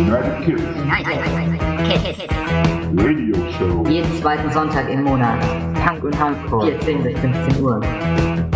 United Kids Radio Show. Jeden zweiten Sonntag im Monat. Punk und Hardcore. 14 bis 15 Uhr.